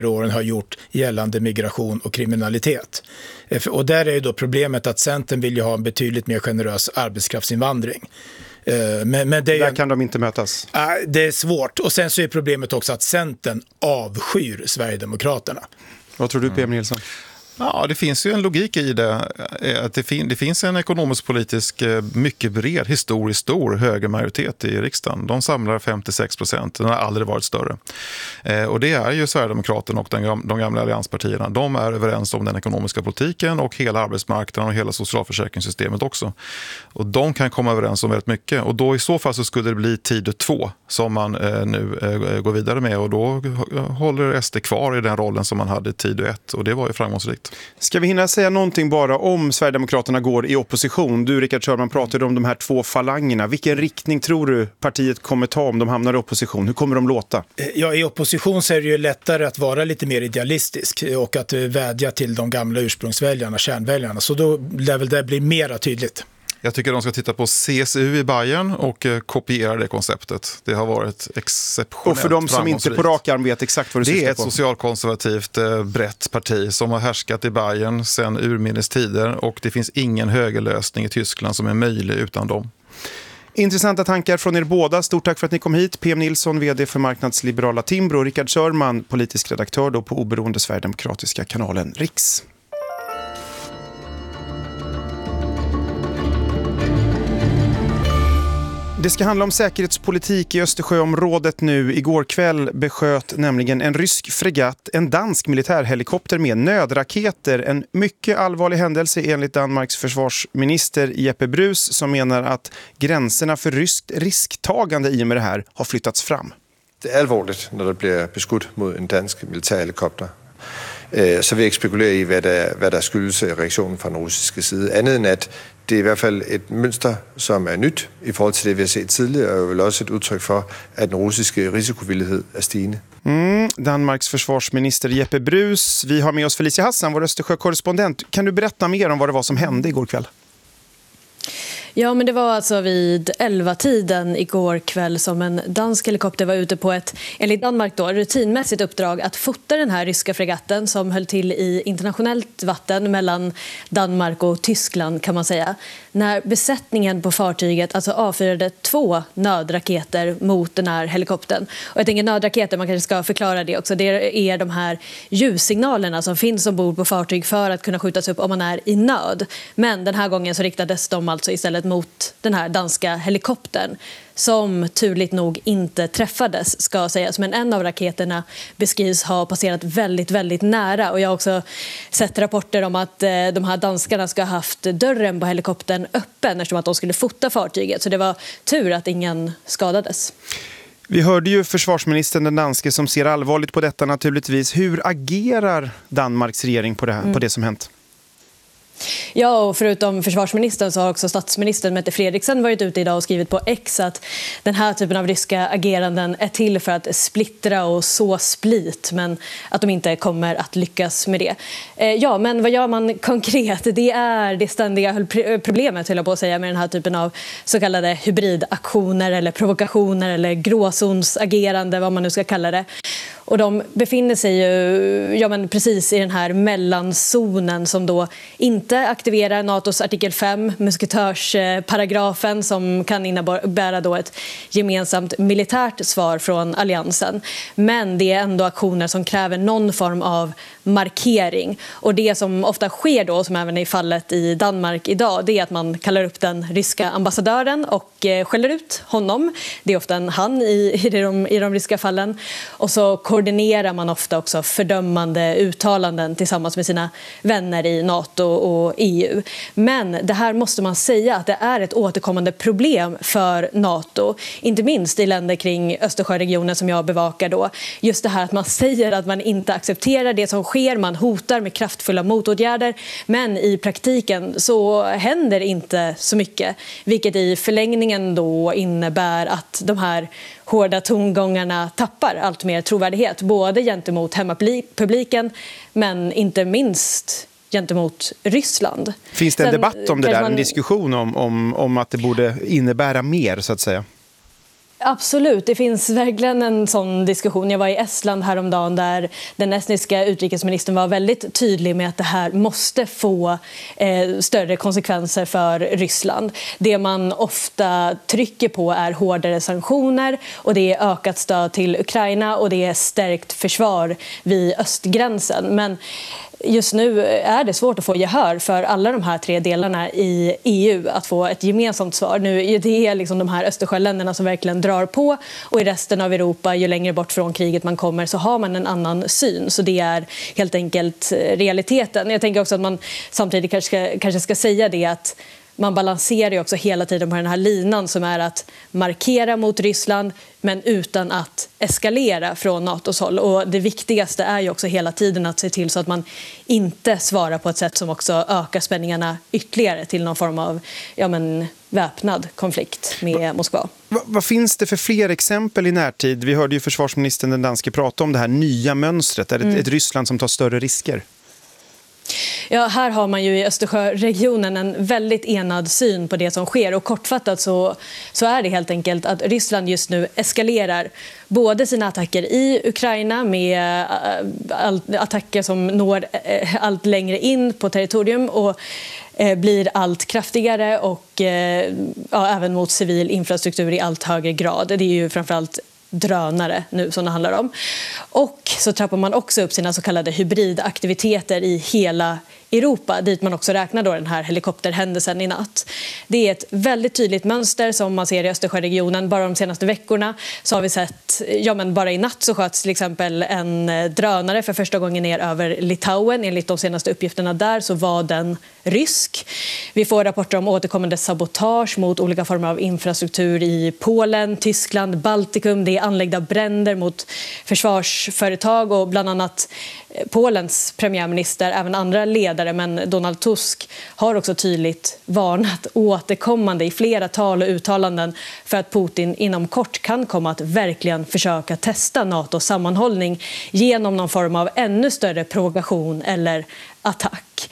åren har gjort gällande migration och kriminalitet. Och där är ju då problemet att Centern vill ju ha en betydligt mer generös arbetskraftsinvandring. Men det är där kan de inte mötas. Det är svårt. Och sen så är problemet också att Centern avskyr Sverigedemokraterna. Vad tror du, PM Nilsson? Ja, det finns ju en logik i det. Att det finns en ekonomisk-politisk mycket bred, historiskt stor högermajoritet i riksdagen. De samlar 56%. Den har aldrig varit större. Och det är ju Sverigedemokraterna och de gamla allianspartierna. De är överens om den ekonomiska politiken och hela arbetsmarknaden och hela socialförsäkringssystemet också. Och de kan komma överens om väldigt mycket. Och då i så fall så skulle det bli tid 2 som man nu går vidare med. Och då håller SD kvar i den rollen som man hade i tid 1. Och det var ju framgångsrikt. Ska vi hinna säga någonting bara om Sverigedemokraterna går i opposition? Du, Rickard Sörman, pratade om de här 2 falangerna. Vilken riktning tror du partiet kommer ta om de hamnar i opposition? Hur kommer de låta? Ja, i opposition så är det ju lättare att vara lite mer idealistisk och att vädja till de gamla ursprungsväljarna, kärnväljarna. Så då lär väl det bli mera tydligt. Jag tycker de ska titta på CSU i Bayern och kopiera det konceptet. Det har varit exceptionellt. Och för de som inte på rak arm vet exakt vad du syftar på. Det är ett socialkonservativt brett parti som har härskat i Bayern sedan urminnes tider och det finns ingen högerlösning i Tyskland som är möjlig utan dem. Intressanta tankar från er båda. Stort tack för att ni kom hit. PM Nilsson, vd för marknadsliberala Timbro, Rickard Sörman, politisk redaktör då på oberoende Sverigedemokratiska kanalen Riks. Det ska handla om säkerhetspolitik i Östersjöområdet nu. Igår kväll besköt nämligen en rysk fregatt en dansk militärhelikopter med nödraketer. En mycket allvarlig händelse enligt Danmarks försvarsminister Jeppe Bruus som menar att gränserna för ryskt risktagande i och med det här har flyttats fram. Det är allvarligt när det blir beskudt mot en dansk militärhelikopter. Så vi spekulerar i vad det skyldes reaktionen från den russiska sidan. Annat än att det är i alla fall ett mönster som är nytt i förhållande till det vi har sett tidigare och väl också ett uttryck för att den russiska risikovillighet är stigande. Danmarks försvarsminister Jeppe Bruus. Vi har med oss Felicia Hassan, vår Östersjökorrespondent. Kan du berätta mer om vad det var som hände igår kväll? Ja, men det var alltså vid 11-tiden igår kväll som en dansk helikopter var ute på ett, enligt Danmark då, rutinmässigt uppdrag att fota den här ryska fregatten som höll till i internationellt vatten mellan Danmark och Tyskland kan man säga. När besättningen på fartyget alltså avfyrade 2 nödraketer mot den här helikoptern. Och jag tänker nödraketer, man kanske ska förklara det också. Det är de här ljussignalerna som finns ombord på fartyg för att kunna skjutas upp om man är i nöd. Men den här gången så riktades de alltså istället mot den här danska helikoptern som turligt nog inte träffades ska sägas. Men en av raketerna beskrivs ha passerat väldigt, väldigt nära. Och jag har också sett rapporter om att de här danskarna ska ha haft dörren på helikoptern öppen eftersom att de skulle fota fartyget. Så det var tur att ingen skadades. Vi hörde ju försvarsministern den danske som ser allvarligt på detta naturligtvis. Hur agerar Danmarks regering på det som hänt? Ja, och förutom försvarsministern så har också statsministern Mette Frederiksen varit ute idag och skrivit på X att den här typen av ryska ageranden är till för att splittra och så split, men att de inte kommer att lyckas med det. Ja, men vad gör man konkret? Det är det ständiga problemet, höll jag på att säga, med den här typen av så kallade hybridaktioner eller provokationer eller gråzonsagerande, vad man nu ska kalla det. Och de befinner sig ju precis i den här mellanzonen som då inte aktiverar NATOs artikel 5, musketörsparagrafen som kan innebära då ett gemensamt militärt svar från alliansen. Men det är ändå aktioner som kräver någon form av markering. Och det som ofta sker då, som även är fallet i Danmark idag, det är att man kallar upp den ryska ambassadören och skäller ut honom. Det är ofta en han i de ryska fallen. Och så koordinerar man ofta också fördömande uttalanden tillsammans med sina vänner i NATO och EU. Men det här måste man säga att det är ett återkommande problem för NATO. Inte minst i länder kring Östersjöregionen som jag bevakar då. Just det här att man säger att man inte accepterar det som sker. Man hotar med kraftfulla motåtgärder. Men i praktiken så händer inte så mycket. Vilket i förlängningen då innebär att de här hårda tongångarna tappar allt mer trovärdighet. Både gentemot hemmapubliken men inte minst gentemot Ryssland. Finns det en debatt om det där? En diskussion om att det borde innebära mer så att säga? Absolut, det finns verkligen en sån diskussion. Jag var i Estland häromdagen där den estniska utrikesministern var väldigt tydlig med att det här måste få större konsekvenser för Ryssland. Det man ofta trycker på är hårdare sanktioner och det är ökat stöd till Ukraina och det är stärkt försvar vid östgränsen. Men just nu är det svårt att få gehör för alla de här 3 delarna i EU att få ett gemensamt svar. Nu är det liksom de här Östersjöländerna som verkligen drar på och i resten av Europa, ju längre bort från kriget man kommer så har man en annan syn. Så det är helt enkelt realiteten. Jag tänker också att man samtidigt kanske ska säga det att man balanserar ju också hela tiden på den här linan som är att markera mot Ryssland men utan att eskalera från NATOs håll. Och det viktigaste är ju också hela tiden att se till så att man inte svarar på ett sätt som också ökar spänningarna ytterligare till någon form av väpnad konflikt med Moskva. Vad finns det för fler exempel i närtid? Vi hörde ju försvarsministern den danske prata om det här nya mönstret. Är det ett Ryssland som tar större risker? Ja, här har man ju i Östersjöregionen en väldigt enad syn på det som sker och kortfattat så är det helt enkelt att Ryssland just nu eskalerar både sina attacker i Ukraina med attacker som når allt längre in på territorium och blir allt kraftigare och även mot civil infrastruktur i allt högre grad. Det är ju framförallt drönare nu som det handlar om. Och så trappar man också upp sina så kallade hybridaktiviteter i hela Europa, dit man också räknar då den här helikopterhändelsen i natt. Det är ett väldigt tydligt mönster som man ser i Östersjöregionen. Bara de senaste veckorna så har vi sett, bara i natt så sköts till exempel en drönare för första gången ner över Litauen. Enligt de senaste uppgifterna där så var den rysk. Vi får rapporter om återkommande sabotage mot olika former av infrastruktur i Polen, Tyskland, Baltikum. Det är anläggda bränder mot försvarsföretag och bland annat Polens premiärminister, även andra ledare, men Donald Tusk har också tydligt varnat återkommande i flera tal och uttalanden för att Putin inom kort kan komma att verkligen försöka testa NATOs sammanhållning genom någon form av ännu större provokation eller attack.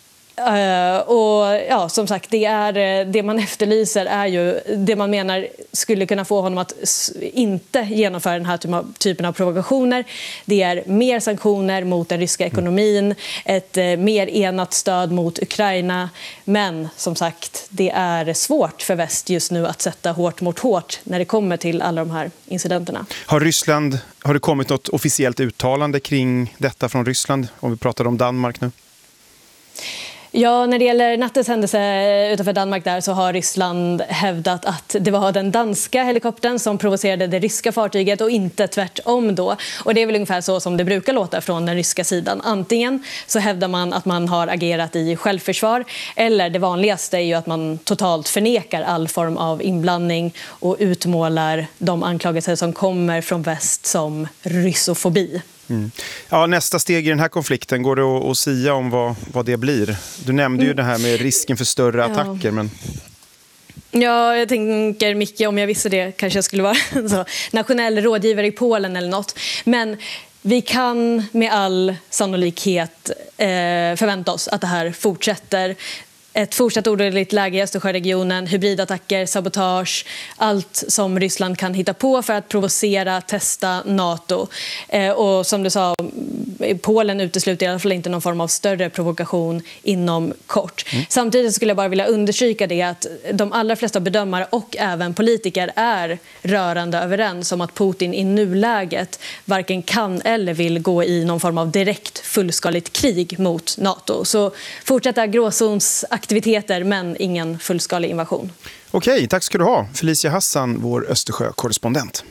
Och som sagt, det man efterlyser är ju det man menar skulle kunna få honom att inte genomföra den här typen av provokationer. Det är mer sanktioner mot den ryska ekonomin, ett mer enat stöd mot Ukraina. Men som sagt, det är svårt för väst just nu att sätta hårt mot hårt när det kommer till alla de här incidenterna. Har det kommit något officiellt uttalande kring detta från Ryssland, om vi pratar om Danmark nu? Ja, när det gäller nattens händelse utanför Danmark där så har Ryssland hävdat att det var den danska helikoptern som provocerade det ryska fartyget och inte tvärtom då. Och det är väl ungefär så som det brukar låta från den ryska sidan. Antingen så hävdar man att man har agerat i självförsvar eller det vanligaste är ju att man totalt förnekar all form av inblandning och utmålar de anklagelser som kommer från väst som ryssofobi. Mm. Ja, nästa steg i den här konflikten, går det att sia om vad det blir? Du nämnde ju det här med risken för större attacker. Men... Ja, jag tänker Micke, om jag visste det kanske jag skulle vara så, nationell rådgivare i Polen eller något. Men vi kan med all sannolikhet förvänta oss att det här fortsätter. Ett fortsatt oroligt läge i Östersjöregionen, hybridattacker, sabotage, allt som Ryssland kan hitta på för att provocera, testa NATO. Och som du sa, Polen utesluter i alla fall inte någon form av större provokation inom kort. Samtidigt skulle jag bara vilja understryka det att de allra flesta bedömare och även politiker är rörande överens om att Putin i nuläget varken kan eller vill gå i någon form av direkt fullskaligt krig mot NATO. Så fortsätta gråzonsaktiviteter men ingen fullskalig invasion. Okej, tack ska du ha. Felicia Hassan, vår Östersjö-korrespondent.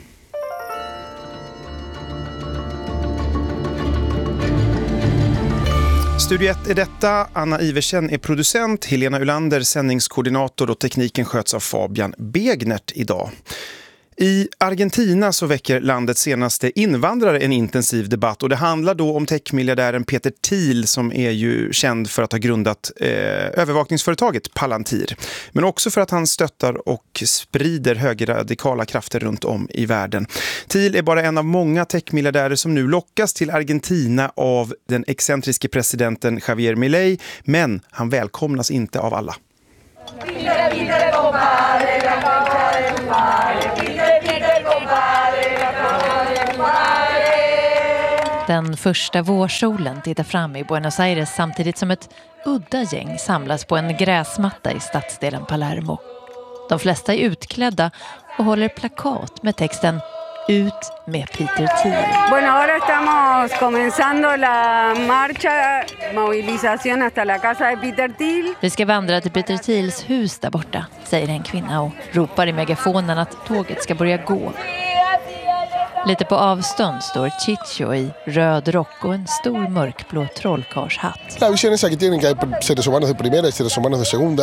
Studio 1 är detta. Anna Iversen är producent, Helena Ulander sändningskoordinator och tekniken sköts av Fabian Begnert idag. I Argentina så väcker landets senaste invandrare en intensiv debatt och det handlar då om techmiljardären Peter Thiel som är ju känd för att ha grundat övervakningsföretaget Palantir. Men också för att han stöttar och sprider högerradikala krafter runt om i världen. Thiel är bara en av många techmiljardärer som nu lockas till Argentina av den excentriske presidenten Javier Milei, men han välkomnas inte av alla. Vidare, vidare, Den första vårsolen tittar fram i Buenos Aires samtidigt som ett udda gäng samlas på en gräsmatta i stadsdelen Palermo. De flesta är utklädda och håller plakat med texten "Ut med Peter Thiel". Bueno, ahora estamos comenzando la marcha, movilización hasta la casa de Peter Thiel. Vi ska vandra till Peter Thiels hus där borta, säger en kvinna och ropar i megafonen att tåget ska börja gå. Lite på avstånd står Chicho i röd rock och en stor mörkblå trollkarlshatt. La visión esa que tienen que hay seres humanos de primera y seres humanos de segunda.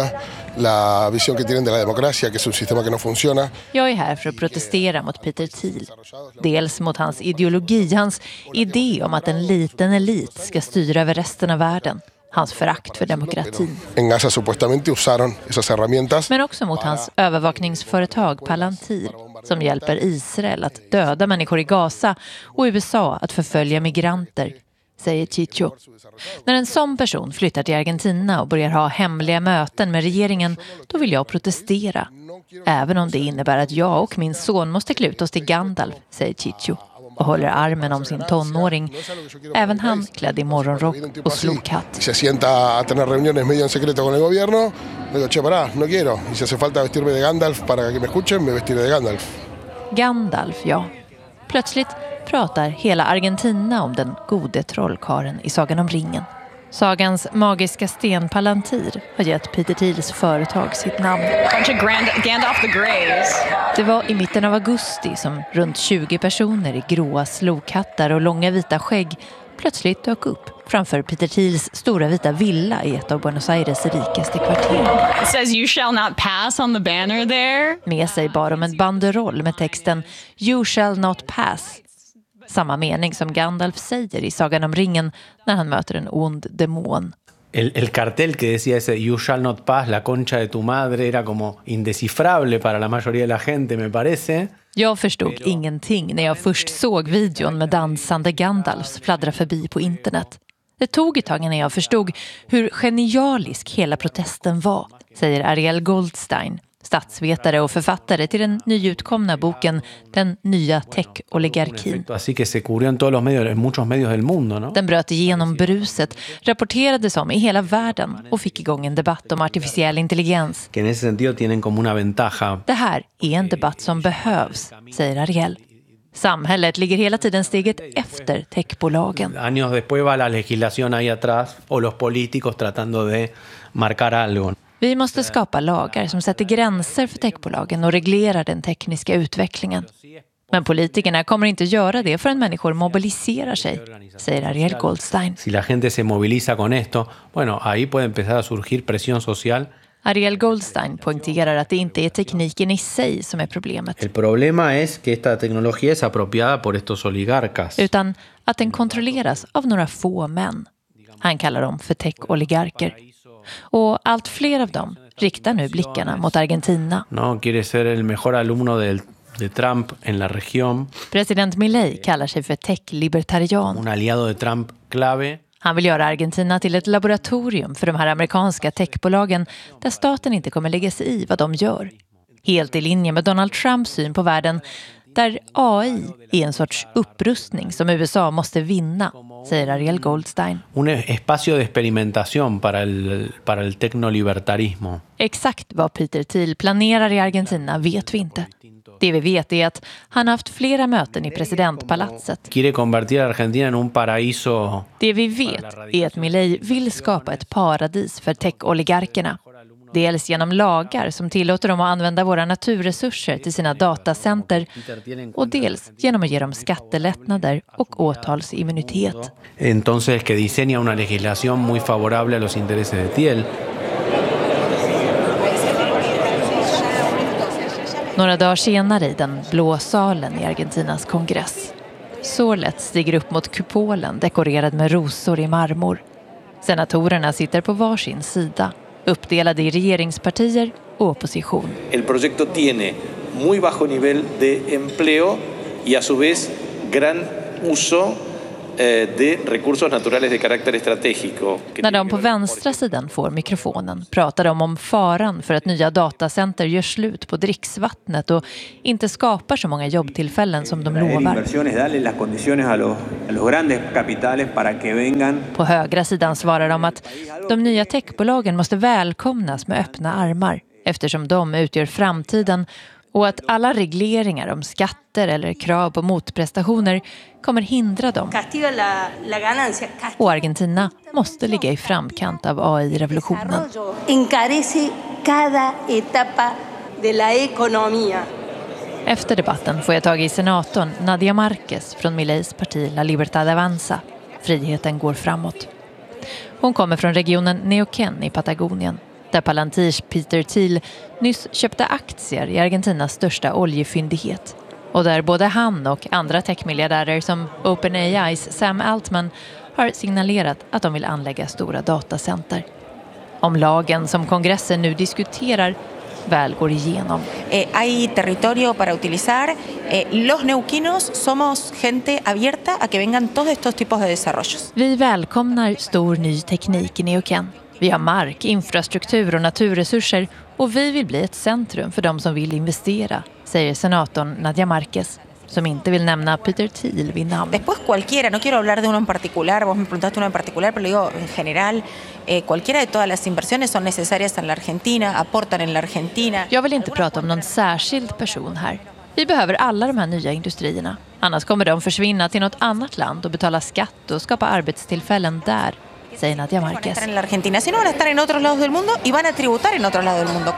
La visión que tienen de la democracia, que es un sistema que no funciona. Jag är här för att protestera mot Peter Thiel. Dels mot hans ideologi, hans idé om att en liten elit ska styra över resten av världen. Hans förakt för demokratin. En Gaza supuestamente usaron esas herramientas. Men också mot hans övervakningsföretag Palantir som hjälper Israel att döda människor i Gaza och USA att förfölja migranter, säger Chicho. När en sån person flyttar till Argentina och börjar ha hemliga möten med regeringen, då vill jag protestera. Även om det innebär att jag och min son måste klä ut oss till Gandalf, säger Chicho. Och håller armen om sin tonåring. Även han klädd i morgonrock och slokhatt. Se sienta a tener reuniones medio en secreto con el gobierno. Digo, che, pará, no quiero. Y si hace falta vestirme de Gandalf para que me escuchen, me vestiré de Gandalf. Gandalf, ja. Plötsligt pratar hela Argentina om den gode trollkaren i Sagan om ringen. Sagans magiska sten Palantir har gett Peter Thiels företag sitt namn. Gandalf the Greys. Det var i mitten av augusti som runt 20 personer i gråa slokhattar och långa vita skägg plötsligt dök upp framför Peter Thiels stora vita villa i ett av Buenos Aires rikaste kvarter. It says you shall not pass on the banner there. Med sig bar de en banderoll med texten "You shall not pass". Samma mening som Gandalf säger i Sagan om ringen när han möter en ond demon. El cartel que decía ese "You shall not pass, la concha de tu madre" era como indescifrable para la mayoría de la gente, me parece. Jag förstod ingenting när jag först såg videon med dansande Gandalfs fladdra förbi på internet. Det tog ett tag när jag förstod hur genialisk hela protesten var, säger Ariel Goldstein, statsvetare och författare till den nyutkomna boken Den nya tech-oligarkin. Den bröt igenom bruset, rapporterades om i hela världen och fick igång en debatt om artificiell intelligens. Det här är en debatt som behövs, säger Ariel. Samhället ligger hela tiden steget efter techbolagen. Años después va la legislación ahí atrás o los políticos tratando de marcar algo. Vi måste skapa lagar som sätter gränser för techbolagen och reglerar den tekniska utvecklingen. Men politikerna kommer inte göra det förrän människor mobiliserar sig, säger Ariel Goldstein. Si la gente se moviliza con esto, bueno, ahí puede empezar a surgir presión social. Ariel Goldstein poängterar att det inte är tekniken i sig som är problemet. El problema es que esta tecnología es apropiada por estos oligarcas. Utan att den kontrolleras av några få män. Han kallar dem för tech-oligarker. Och allt fler av dem riktar nu blickarna mot Argentina. No quiere ser el mejor alumno de Trump en la región. President Milei kallar sig för tech-libertarian. Un aliado de Trump clave. Han vill göra Argentina till ett laboratorium för de här amerikanska techbolagen där staten inte kommer lägga sig i vad de gör. Helt i linje med Donald Trumps syn på världen där AI är en sorts upprustning som USA måste vinna, säger Ariel Goldstein. Un espacio de experimentación para el tecnolibertarismo. Exakt vad Peter Thiel planerar i Argentina vet vi inte. Det vi vet är att han har haft flera möten i presidentpalatset. Quiere convertir a Argentina en un paraíso. Det vi vet är att Milei vill skapa ett paradis för tech-oligarkerna. Dels genom lagar som tillåter dem att använda våra naturresurser till sina datacenter och dels genom att ge dem skattelättnader och åtalsimmunitet. Entonces que diseña una legislación muy favorable a los intereses de Thiel. Några dagar senare i den blå salen i Argentinas kongress. Solet stiger upp mot kupolen dekorerad med rosor i marmor. Senatorerna sitter på varsin sida, uppdelade i regeringspartier och opposition. El proyecto tiene muy bajo nivel de empleo y a su vez gran uso de recursos naturales de carácter estratégico. När de på vänstra sidan får mikrofonen pratar de om faran för att nya datacenter gör slut på dricksvattnet och inte skapar så många jobbtillfällen som de lovar. På högra sidan svarar de att de nya techbolagen måste välkomnas med öppna armar eftersom de utgör framtiden och att alla regleringar om skatter eller krav på motprestationer kommer hindra dem. Och Argentina måste ligga i framkant av AI-revolutionen. Efter debatten får jag tag i senatorn Nadia Marquez från Mileis parti La Libertad Avanza. Friheten går framåt. Hon kommer från regionen Neuquén i Patagonien, där Palantirs Peter Thiel nyss köpte aktier i Argentinas största oljefyndighet. Och där både han och andra techmiljardärer som OpenAIs Sam Altman har signalerat att de vill anlägga stora datacenter. Om lagen som kongressen nu diskuterar väl går igenom. Hay territorio para utilizar. Los neuquinos somos gente abierta a que vengan todos estos tipos de desarrollos. Vi välkomnar stor ny teknik i Neuquén. Vi har mark, infrastruktur och naturresurser och vi vill bli ett centrum för de som vill investera, säger senatorn Nadia Marquez, som inte vill nämna Peter Thiel vid namn. Después cualquiera, no quiero hablar de uno en particular, vos me preguntaste uno en particular, pero digo en general, cualquiera de todas las inversiones son necesarias en la Argentina, aportan en la Argentina. Jag vill inte prata om någon särskild person här. Vi behöver alla de här nya industrierna. Annars kommer de försvinna till något annat land och betala skatt och skapa arbetstillfällen där, säger Nadia Marquez. En la Argentina, si no van a estar en otros lados del mundo y van a tributar en otros lados del mundo.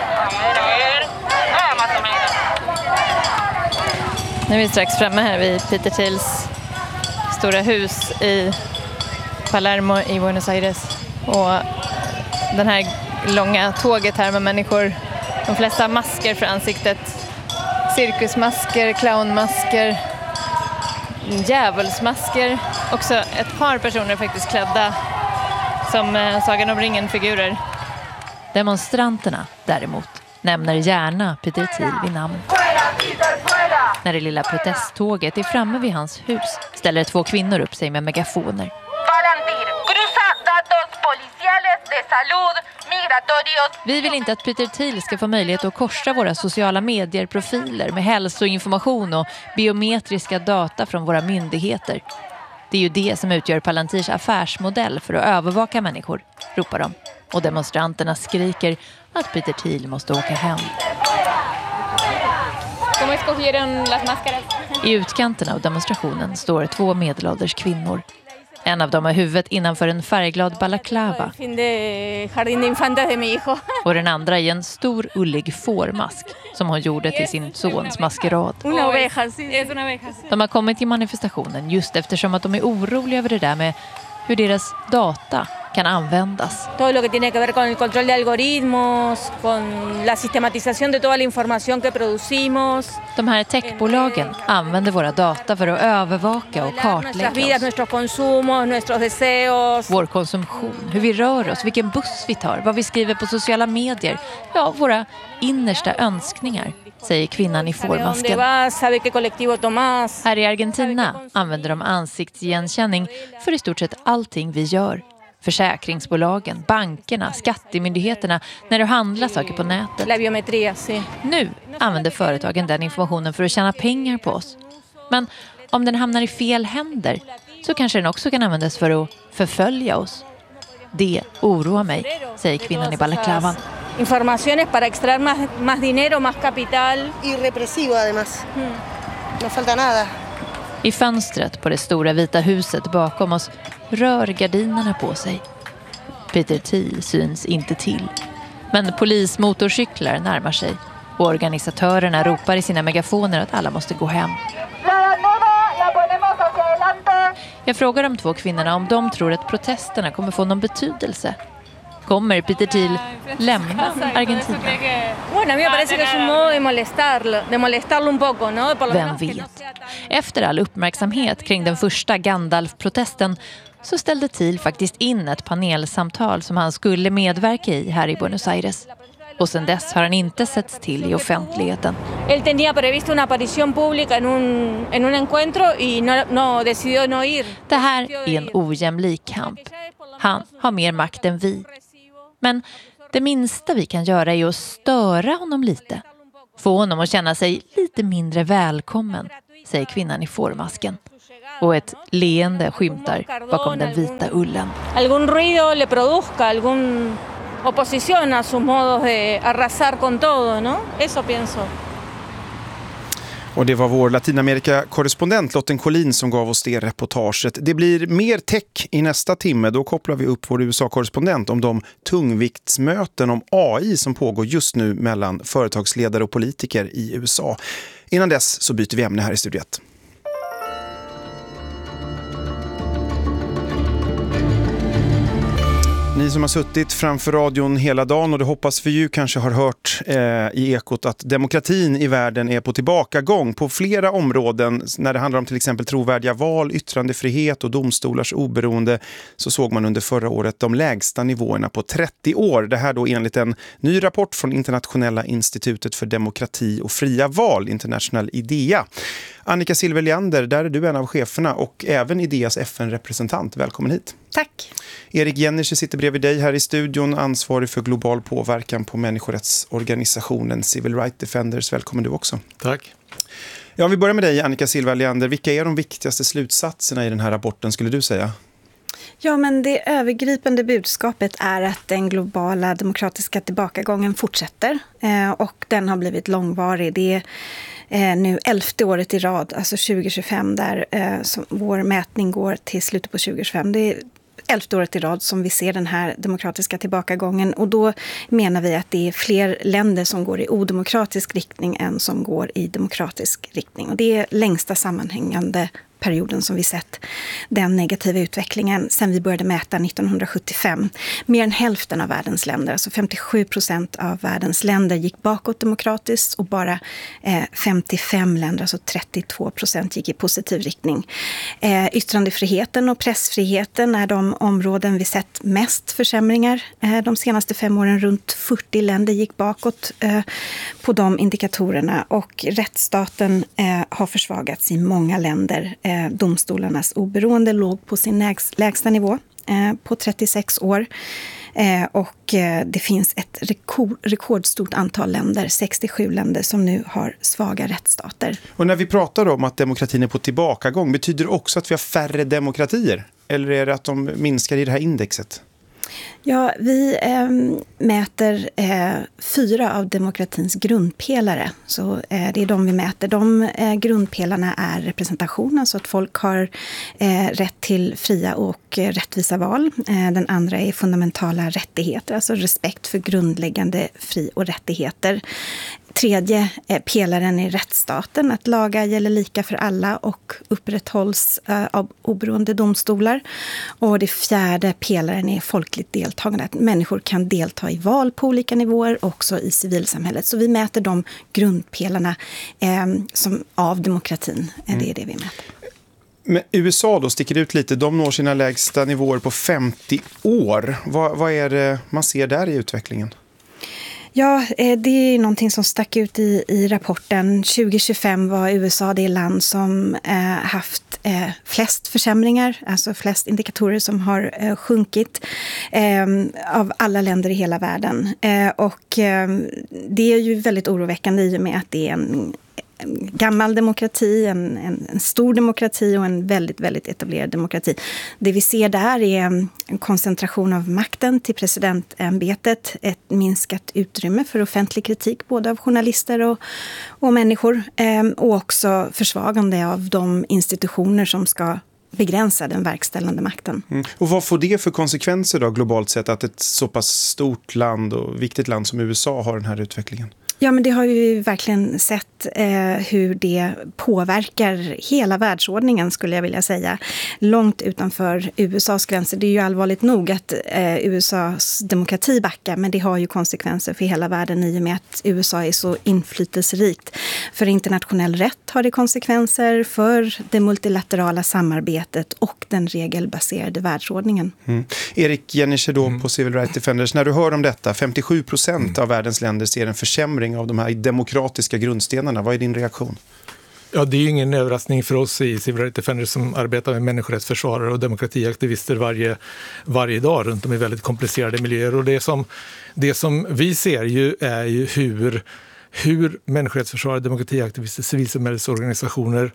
Nu är vi strax framme här vid Peter Thiels stora hus i Palermo i Buenos Aires. Och den här långa tåget här med människor, de flesta masker för ansiktet. Cirkusmasker, clownmasker, djävulsmasker. Också ett par personer faktiskt klädda som Sagan om ringen-figurer. Demonstranterna däremot nämner gärna Peter Thiel vid namn. När det lilla protesttåget är framme vid hans hus ställer 2 kvinnor upp sig med megafoner. Vi vill inte att Peter Thiel ska få möjlighet att korsa våra sociala medier-profiler med hälsoinformation och biometriska data från våra myndigheter. Det är ju det som utgör Palantirs affärsmodell för att övervaka människor, ropar de. Och demonstranterna skriker att Peter Thiel måste åka hem. I utkanten av demonstrationen står 2 medelålders kvinnor. En av dem har huvudet innanför en färgglad balaklava. Och den andra i en stor ullig fårmask som hon gjorde till sin sons maskerad. De har kommit till manifestationen just eftersom att de är oroliga över det där med hur deras data kan användas. Todo lo que tiene que ver con el control de algoritmos, con la sistematización de toda la información que producimos. De här techbolagen använder våra data för att övervaka och kartlägga oss. Nuestros consumos, nuestros deseos. Vår konsumtion, hur vi rör oss, vilken buss vi tar, vad vi skriver på sociala medier. Ja, våra innersta önskningar, säger kvinnan i fårmasken. Här i Argentina använder de ansiktsigenkänning för i stort sett allting vi gör. Försäkringsbolagen, bankerna, skattemyndigheterna när du handlar saker på nätet. Nu använder företagen den informationen för att tjäna pengar på oss. Men om den hamnar i fel händer så kanske den också kan användas för att förfölja oss. Det oroar mig, säger kvinnan i balaklavan. Informaciones para extraer más dinero, más capital. Y represivo además. No falta nada. I fönstret på det stora vita huset bakom oss rör gardinerna på sig. Peter Thiel syns inte till. Men polismotorcyklar närmar sig och organisatörerna ropar i sina megafoner att alla måste gå hem. Jag frågar de 2 kvinnorna om de tror att protesterna kommer få någon betydelse. Kommer Peter Thiel lämna Argentina? Vem vet? Efter all uppmärksamhet kring den första Gandalf-protesten så ställde Thiel faktiskt in ett panelsamtal som han skulle medverka i här i Buenos Aires. Och sedan dess har han inte setts till i offentligheten. Él tenía previsto una aparición pública en un encuentro y decidió no ir. Det här är en ojämlik kamp. Han har mer makt än vi. Men det minsta vi kan göra är att störa honom lite. Få honom att känna sig lite mindre välkommen, säger kvinnan i fårmasken. Och ett leende skymtar bakom den vita ullen. Algún ruido le produzca algún oposición a sus modos de arrasar con todo, ¿no? Eso pienso. Och det var vår Latinamerika-korrespondent Lotten Collin som gav oss det reportaget. Det blir mer tech i nästa timme. Då kopplar vi upp vår USA-korrespondent om de tungviktsmöten om AI som pågår just nu mellan företagsledare och politiker i USA. Innan dess så byter vi ämne här i studiet. Ni som har suttit framför radion hela dagen, och det hoppas vi ju kanske har hört i Ekot att demokratin i världen är på tillbakagång på flera områden. När det handlar om till exempel trovärdiga val, yttrandefrihet och domstolars oberoende, så såg man under förra året de lägsta nivåerna på 30 år. Det här då enligt en ny rapport från Internationella institutet för demokrati och fria val, International IDEA. Annika Silver-Leander, där är du en av cheferna och även IDEAs FN-representant. Välkommen hit. Tack. Erik Jennische sitter bredvid dig här i studion, ansvarig för global påverkan på människorättsorganisationen Civil Rights Defenders. Välkommen du också. Tack. Ja, vi börjar med dig, Annika Silver-Leander. Vilka är de viktigaste slutsatserna i den här rapporten, skulle du säga? Ja, men det övergripande budskapet är att den globala demokratiska tillbakagången fortsätter och den har blivit långvarig. Det är nu 11:e året i rad, alltså 2025, där vår mätning går till slutet på 2025. Det är 11:e året i rad som vi ser den här demokratiska tillbakagången, och då menar vi att det är fler länder som går i odemokratisk riktning än som går i demokratisk riktning. Och det är längsta sammanhängande perioden som vi sett den negativa utvecklingen sedan vi började mäta 1975. Mer än hälften av världens länder, alltså 57% av världens länder, gick bakåt demokratiskt, och bara 55 länder, alltså 32%, gick i positiv riktning. Yttrandefriheten och pressfriheten är de områden vi sett mest försämringar de senaste 5 åren. Runt 40 länder gick bakåt på de indikatorerna, och rättsstaten har försvagats i många länder. Domstolarnas oberoende låg på sin lägsta nivå på 36 år. Och det finns ett rekordstort antal länder, 67 länder, som nu har svaga rättsstater. Och när vi pratar om att demokratin är på tillbakagång, betyder det också att vi har färre demokratier? Eller är det att de minskar i det här indexet? Ja, vi mäter 4 av demokratins grundpelare. Så det är de vi mäter. De grundpelarna är representation, alltså att folk har rätt till fria och rättvisa val. Den andra är fundamentala rättigheter, alltså respekt för grundläggande fri- och rättigheter. Tredje pelaren är rättsstaten, att lagar gäller lika för alla och upprätthålls av oberoende domstolar. Och det fjärde pelaren är folkligt deltagande, att människor kan delta i val på olika nivåer, också i civilsamhället. Så vi mäter de grundpelarna som av demokratin, det är det vi mäter. Men USA då sticker ut lite, de når sina lägsta nivåer på 50 år. Vad är det man ser där i utvecklingen? Ja, det är någonting som stack ut i rapporten. 2025 var USA det land som haft flest försämringar, alltså flest indikatorer som har sjunkit av alla länder i hela världen. Och det är ju väldigt oroväckande i och med att det är en gammal demokrati, en stor demokrati och en väldigt, väldigt etablerad demokrati. Det vi ser där är en koncentration av makten till presidentämbetet, ett minskat utrymme för offentlig kritik både av journalister och människor, och också försvagande av de institutioner som ska begränsa den verkställande makten. Och vad får det för konsekvenser då globalt sett, att ett så pass stort land och viktigt land som USA har den här utvecklingen? Ja, men det har ju verkligen sett hur det påverkar hela världsordningen, skulle jag vilja säga. Långt utanför USAs gränser. Det är ju allvarligt nog att USAs demokrati backar, men det har ju konsekvenser för hela världen i och med att USA är så inflytelserikt. För internationell rätt har det konsekvenser, för det multilaterala samarbetet och den regelbaserade världsordningen. Erik Jennicher då på Civil Rights Defenders, när du hör om detta, 57% av världens länder ser en försämring av de här demokratiska grundstenarna. Vad är din reaktion? Ja, det är ju ingen överraskning för oss i Civil Rights Defenders som arbetar med människorättsförsvarare och demokratiaktivister varje dag runt om i väldigt komplicerade miljöer. Och det som vi ser ju är ju hur människorättsförsvarare, demokratiaktivister, civilsamhällesorganisationer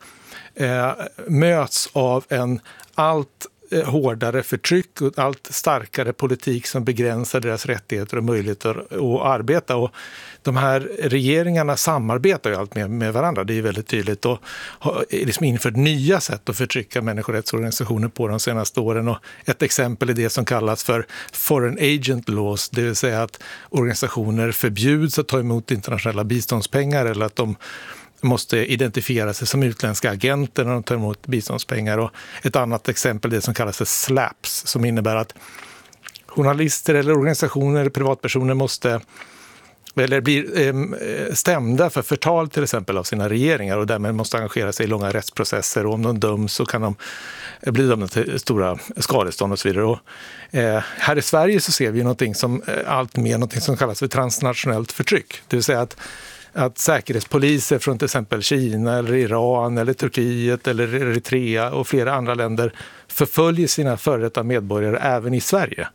möts av en allt hårdare förtryck och allt starkare politik som begränsar deras rättigheter och möjligheter att arbeta. Och de här regeringarna samarbetar ju allt med varandra, det är väldigt tydligt, och har liksom infört nya sätt att förtrycka människorättsorganisationer på de senaste åren. Och ett exempel är det som kallas för foreign agent laws, det vill säga att organisationer förbjuds att ta emot internationella biståndspengar eller att de måste identifiera sig som utländska agenter när de tar emot biståndspengar. Och ett annat exempel är det som kallas för SLAPS, som innebär att journalister eller organisationer eller privatpersoner måste eller blir stämda för förtal till exempel av sina regeringar och därmed måste engagera sig i långa rättsprocesser, och om de döms så kan de bli dömda till stora skadestånd och så vidare. Och, här i Sverige så ser vi någonting som någonting som kallas för transnationellt förtryck, det vill säga att säkerhetspoliser från till exempel Kina eller Iran eller Turkiet eller Eritrea och flera andra länder förföljer sina före medborgare även i Sverige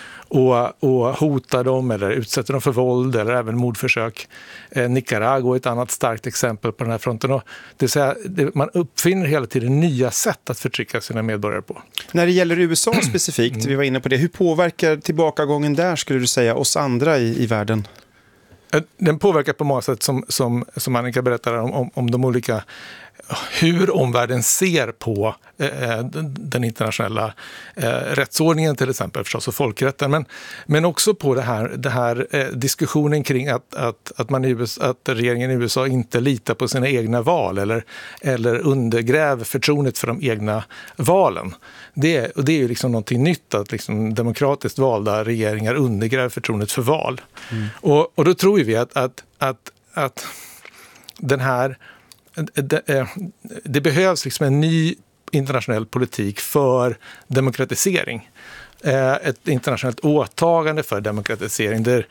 och hotar dem eller utsätter dem för våld eller även mordförsök. Nicaragua är ett annat starkt exempel på den här fronten. Och det vill säga, man uppfinner hela tiden nya sätt att förtrycka sina medborgare på. När det gäller USA specifikt, vi var inne på det, hur påverkar tillbakagången där, skulle du säga, oss andra i världen? Den påverkar på många sätt som Annika berättar om de olika, hur omvärlden ser på den internationella rättsordningen till exempel förstås och folkrätten, men också på det här diskussionen kring att regeringen i USA inte litar på sina egna val eller undergräver förtroendet för de egna valen. Det är ju liksom någonting nytt att liksom demokratiskt valda regeringar undergräver förtroendet för val. Och då tror vi att den här det behövs liksom en ny internationell politik för demokratisering. Ett internationellt åtagande för demokratisering där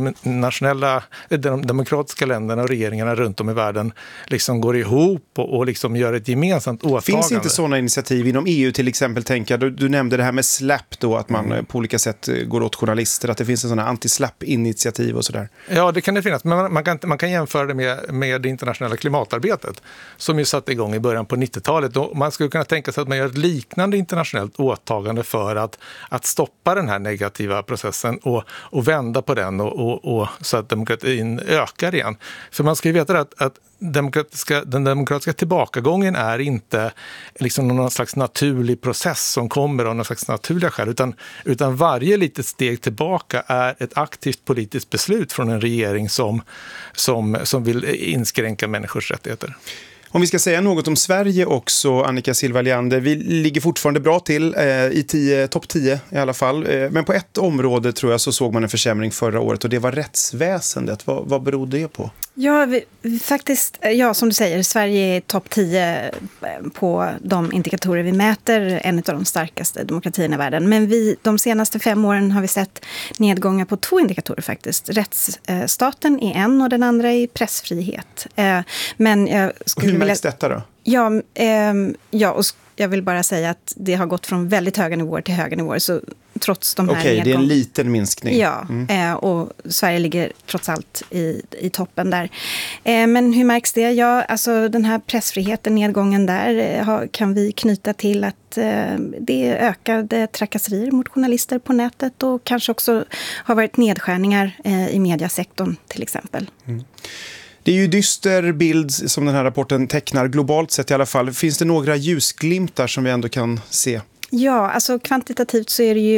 de demokratiska länderna och regeringarna runt om i världen liksom går ihop och liksom gör ett gemensamt åtagande. Finns inte sådana initiativ inom EU till exempel? Du nämnde det här med SLAP då, att man på olika sätt går åt journalister, att det finns en sån här anti-SLAP-initiativ och sådär. Ja, det kan det finnas, men man kan jämföra det med det internationella klimatarbetet som ju satte igång i början på 90-talet. Och man skulle kunna tänka sig att man gör ett liknande internationellt åtagande för att stoppa den här negativa processen och vända på den och så att demokratin ökar igen. För man ska ju veta att den demokratiska tillbakagången är inte liksom någon slags naturlig process som kommer av någon slags naturliga skäl, utan varje litet steg tillbaka är ett aktivt politiskt beslut från en regering som vill inskränka människors rättigheter. Om vi ska säga något om Sverige också, Annika Silva Leander, vi ligger fortfarande bra till i topp 10 i alla fall. Men på ett område tror jag så såg man en försämring förra året, och det var rättsväsendet. Vad beror det på? Ja, som du säger, Sverige är topp 10 på de indikatorer vi mäter, en av de starkaste demokratierna i världen. Men de senaste 5 åren har vi sett nedgångar på 2 indikatorer faktiskt. Rättsstaten är en och den andra är pressfrihet. Men hur märks detta då? Ja, och jag vill bara säga att det har gått från väldigt höga nivåer till höga nivåer, så trots de här Okej, det är en liten minskning. Ja, och Sverige ligger trots allt i toppen där. Men hur märks det? Ja, alltså den här pressfriheten, nedgången där kan vi knyta till att det är ökade trakasserier mot journalister på nätet och kanske också har varit nedskärningar i mediasektorn till exempel. Det är ju dyster bild som den här rapporten tecknar, globalt sett i alla fall. Finns det några ljusglimtar som vi ändå kan se? Ja, alltså kvantitativt så är det ju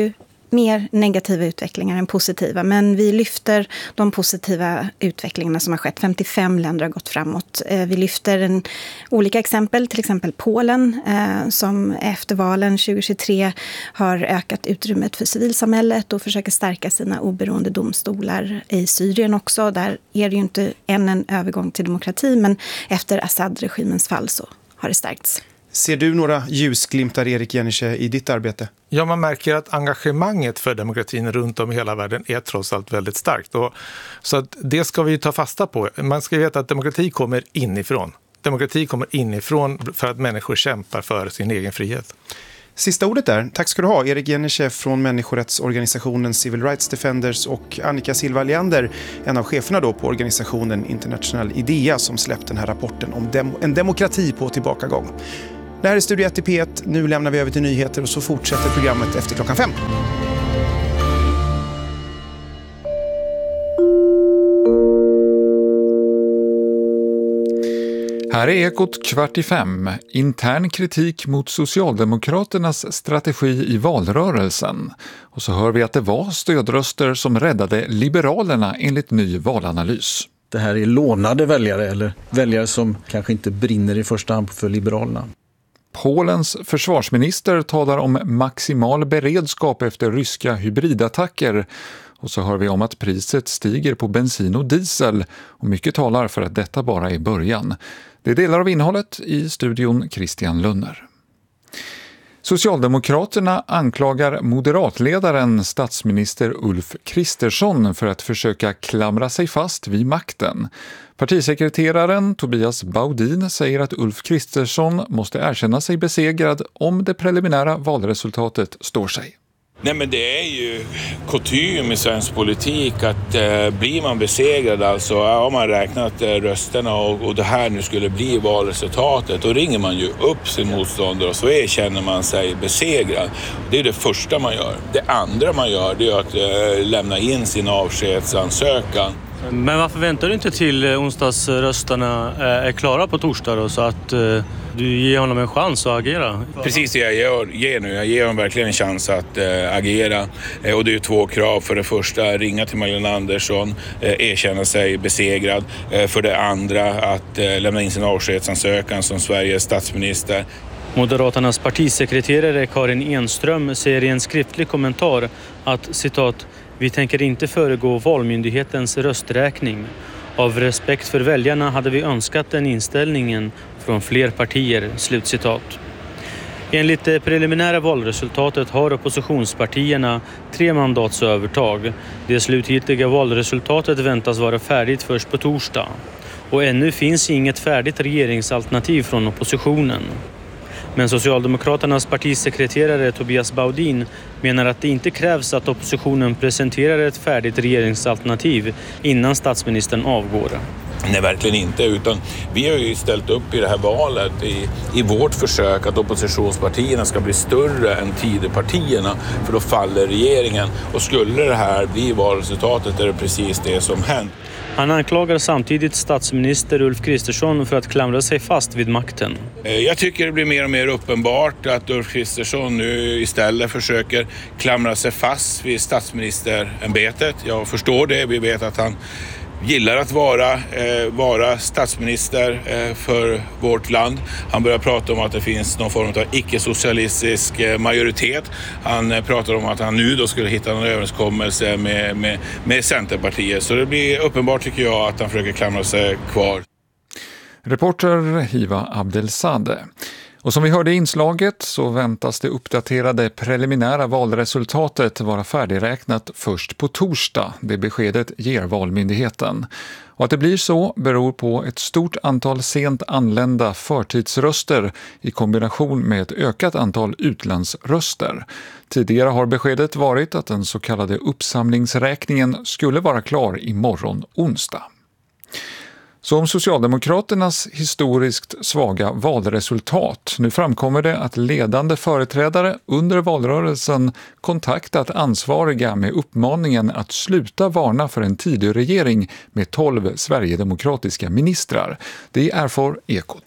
mer negativa utvecklingar än positiva. Men vi lyfter de positiva utvecklingarna som har skett. 55 länder har gått framåt. Vi lyfter olika exempel, till exempel Polen som efter valen 2023 har ökat utrymmet för civilsamhället och försöker stärka sina oberoende domstolar. I Syrien också, där är det ju inte en övergång till demokrati, men efter Assad-regimens fall så har det stärkts. Ser du några ljusglimtar, Erik Jeniche, i ditt arbete? Ja, man märker att engagemanget för demokratin runt om i hela världen är trots allt väldigt starkt. Så att det ska vi ta fasta på. Man ska veta att demokrati kommer inifrån. Demokrati kommer inifrån för att människor kämpar för sin egen frihet. Sista ordet där. Tack ska du ha, Erik Jeniche från människorättsorganisationen Civil Rights Defenders och Annika Silva Leander, en av cheferna då på organisationen International IDEA som släppt den här rapporten om en demokrati på tillbakagång. Det här är Studio 1 i P1. Nu lämnar vi över till nyheter och så fortsätter programmet efter 5:00. Här är Ekot 4:45. Intern kritik mot Socialdemokraternas strategi i valrörelsen. Och så hör vi att det var stödröster som räddade Liberalerna enligt ny valanalys. Det här är lånade väljare eller väljare som kanske inte brinner i första hand för Liberalerna. Polens försvarsminister talar om maximal beredskap efter ryska hybridattacker. Och så hör vi om att priset stiger på bensin och diesel och mycket talar för att detta bara är början. Det är delar av innehållet i studion Christian Lunner. Socialdemokraterna anklagar moderatledaren statsminister Ulf Kristersson för att försöka klamra sig fast vid makten. Partisekreteraren Tobias Baudin säger att Ulf Kristersson måste erkänna sig besegrad om det preliminära valresultatet står sig. Nej, men det är ju kutym i svensk politik att blir man besegrad, alltså har man räknat rösterna och det här nu skulle bli valresultatet, då ringer man ju upp sin motståndare och så erkänner man sig besegrad. Det är det första man gör. Det andra man gör, det är att lämna in sin avskedsansökan. Men varför väntar du inte till onsdagsrösterna är klara på torsdag då, så att du ger honom en chans att agera? Precis det jag ger nu. Jag ger honom verkligen en chans att agera. Och det är ju 2 krav. För det första, ringa till Magdalena Andersson, erkänna sig besegrad. För det andra, att lämna in sin avskedsansökan som Sveriges statsminister. Moderaternas partisekreterare Karin Enström säger i en skriftlig kommentar att, citat, vi tänker inte föregå valmyndighetens rösträkning. Av respekt för väljarna hade vi önskat den inställningen från fler partier, slutcitat. Enligt det preliminära valresultatet har oppositionspartierna 3 mandats övertag. Det slutgiltiga valresultatet väntas vara färdigt först på torsdag. Och ännu finns inget färdigt regeringsalternativ från oppositionen. Men Socialdemokraternas partisekreterare Tobias Baudin menar att det inte krävs att oppositionen presenterar ett färdigt regeringsalternativ innan statsministern avgår. Nej, verkligen inte. Utan vi har ju ställt upp i det här valet i vårt försök att oppositionspartierna ska bli större än Tidöpartierna, för då faller regeringen. Och skulle det här bli valresultatet är det precis det som hänt. Han anklagar samtidigt statsminister Ulf Kristersson för att klamra sig fast vid makten. Jag tycker det blir mer och mer uppenbart att Ulf Kristersson nu istället försöker klamra sig fast vid statsministerämbetet. Jag förstår det. Vi vet att han gillar att vara statsminister för vårt land. Han börjar prata om att det finns någon form av icke-socialistisk majoritet. Han pratar om att han nu då skulle hitta någon överenskommelse med Centerpartiet. Så det blir uppenbart, tycker jag, att han försöker klamra sig kvar. Reporter Hiva Abdelsade. Och som vi hörde i inslaget så väntas det uppdaterade preliminära valresultatet vara färdigräknat först på torsdag. Det beskedet ger Valmyndigheten. Och att det blir så beror på ett stort antal sent anlända förtidsröster i kombination med ett ökat antal utlandsröster. Tidigare har beskedet varit att den så kallade uppsamlingsräkningen skulle vara klar imorgon onsdag. Så om Socialdemokraternas historiskt svaga valresultat. Nu framkommer det att ledande företrädare under valrörelsen kontaktat ansvariga med uppmaningen att sluta varna för en Tidöregering med 12 sverigedemokratiska ministrar. Det erfar Ekot.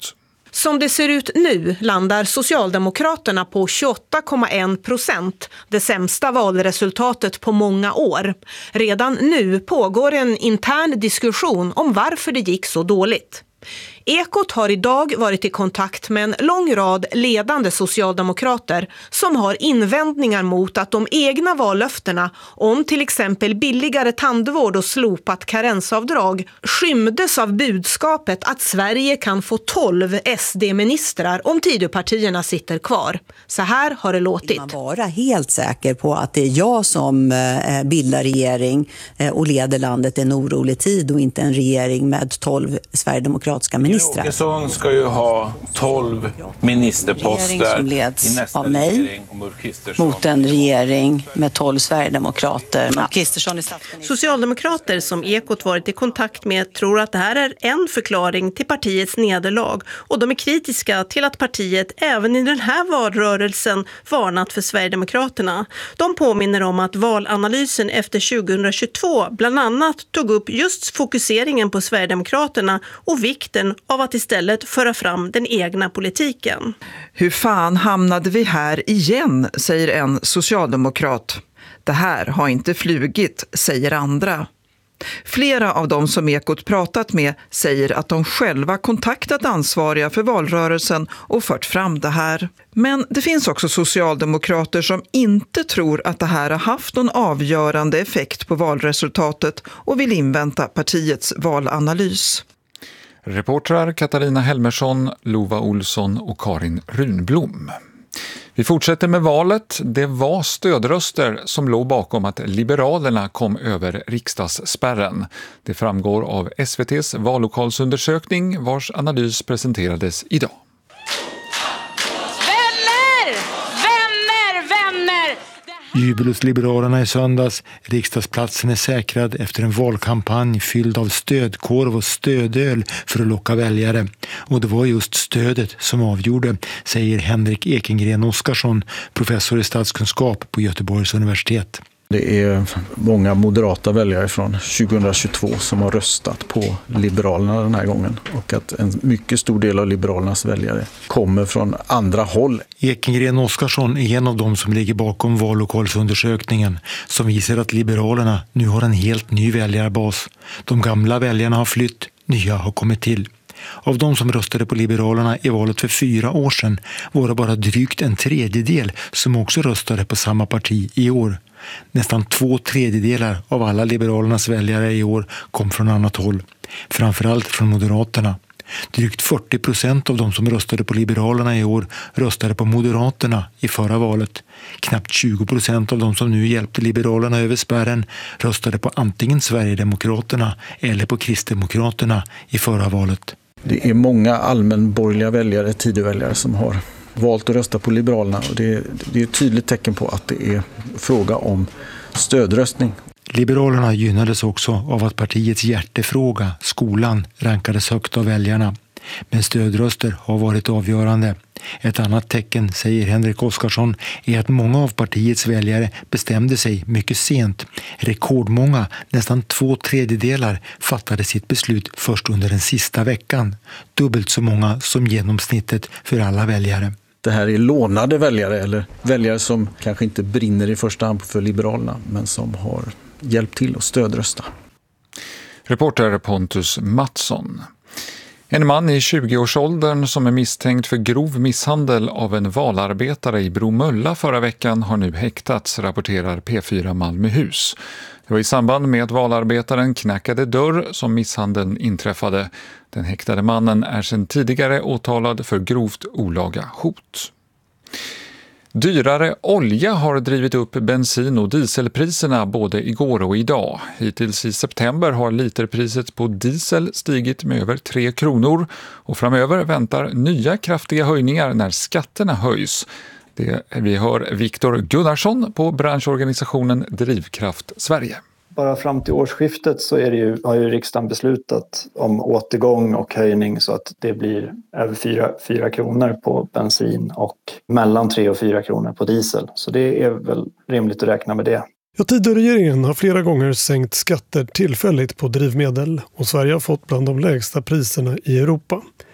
Som det ser ut nu landar Socialdemokraterna på 28,1%, det sämsta valresultatet på många år. Redan nu pågår en intern diskussion om varför det gick så dåligt. Ekot har idag varit i kontakt med en lång rad ledande socialdemokrater som har invändningar mot att de egna vallöftena om till exempel billigare tandvård och slopat karensavdrag skymdes av budskapet att Sverige kan få 12 SD-ministrar om Tidöpartierna sitter kvar. Så här har det låtit. Man vara helt säker på att det är jag som bildar regering och leder landet i en orolig tid och inte en regering med 12 sverigedemokratiska ministrar. Åkesson ska ju ha 12 ministerposter som leds i nästa av mig regering och Ulf Kristersson mot en regering med 12 sverigedemokrater. Socialdemokrater som Ekot varit i kontakt med tror att det här är en förklaring till partiets nederlag och de är kritiska till att partiet även i den här valrörelsen varnat för Sverigedemokraterna. De påminner om att valanalysen efter 2022 bland annat tog upp just fokuseringen på Sverigedemokraterna och vikten av att istället föra fram den egna politiken. Hur fan hamnade vi här igen, säger en socialdemokrat. Det här har inte flugit, säger andra. Flera av dem som Ekot pratat med säger att de själva kontaktat ansvariga för valrörelsen och fört fram det här. Men det finns också socialdemokrater som inte tror att det här har haft någon avgörande effekt på valresultatet och vill invänta partiets valanalys. Reportrar Katarina Helmersson, Lova Olsson och Karin Runblom. Vi fortsätter med valet. Det var stödröster som låg bakom att Liberalerna kom över riksdagsspärren. Det framgår av SVT:s vallokalsundersökning vars analys presenterades idag. Jubel hos Liberalerna i söndags. Riksdagsplatsen är säkrad efter en valkampanj fylld av stödkorv och stödöl för att locka väljare. Och det var just stödet som avgjorde, säger Henrik Ekengren Oskarsson, professor i statskunskap på Göteborgs universitet. Det är många moderata väljare från 2022 som har röstat på Liberalerna den här gången och att en mycket stor del av Liberalernas väljare kommer från andra håll. Ekengren Oskarsson är en av dem som ligger bakom vallokalsundersökningen som visar att Liberalerna nu har en helt ny väljarbas. De gamla väljarna har flytt, nya har kommit till. Av de som röstade på Liberalerna i valet för 4 år sedan var det bara drygt en tredjedel som också röstade på samma parti i år. Nästan 2/3 av alla Liberalernas väljare i år kom från annat håll, framförallt från Moderaterna. Drygt 40% av de som röstade på Liberalerna i år röstade på Moderaterna i förra valet. Knappt 20% av de som nu hjälpte Liberalerna över spärren röstade på antingen Sverigedemokraterna eller på Kristdemokraterna i förra valet. Det är många allmänborgerliga väljare, Tidöväljare, som har valt att rösta på Liberalerna och det är ett tydligt tecken på att det är fråga om stödröstning. Liberalerna gynnades också av att partiets hjärtefråga, skolan, rankades högt av väljarna. Men stödröster har varit avgörande. Ett annat tecken, säger Henrik Oskarsson, är att många av partiets väljare bestämde sig mycket sent. Rekordmånga, nästan 2/3, fattade sitt beslut först under den sista veckan. Dubbelt så många som genomsnittet för alla väljare. Det här är lånade väljare eller väljare som kanske inte brinner i första hand för Liberalerna men som har hjälpt till att stödrösta. Reporter Pontus Mattsson. En man i 20-årsåldern som är misstänkt för grov misshandel av en valarbetare i Bromölla förra veckan har nu häktats, rapporterar P4 Malmöhus. Det var i samband med att valarbetaren knackade dörr som misshandeln inträffade. Den häktade mannen är sedan tidigare åtalad för grovt olaga hot. Dyrare olja har drivit upp bensin- och dieselpriserna både igår och idag. Hittills i september har literpriset på diesel stigit med över 3 kronor och framöver väntar nya kraftiga höjningar när skatterna höjs. Vi hör Viktor Gunnarsson på branschorganisationen Drivkraft Sverige. Bara fram till årsskiftet så har ju riksdagen beslutat om återgång och höjning så att det blir över 4 kronor på bensin och mellan 3 och 4 kronor på diesel. Så det är väl rimligt att räkna med det. Ja, Tidöregeringen har flera gånger sänkt skatter tillfälligt på drivmedel och Sverige har fått bland de lägsta priserna i Europa.